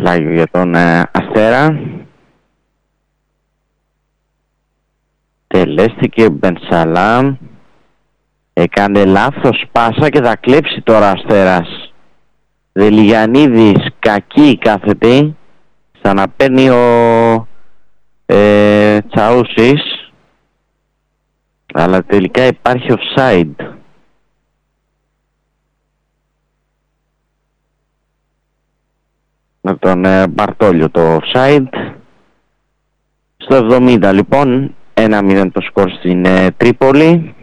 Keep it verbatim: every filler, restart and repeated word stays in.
φλάγιο για τον ε, Αστέρα. Τελέστηκε Μπενσαλάμ. Έκανε λάθος πάσα και θα κλέψει τώρα Αστέρας. Δελιγιαννίδης, κακή κάθετη. Σαν να παίρνει ο ε, Τσαούσης. Αλλά τελικά υπάρχει offside. Με τον ε, Μπαρτόλιο το offside. Στο εβδομήντα λοιπόν, ένα μηδέν το σκορ στην ε, Τρίπολη.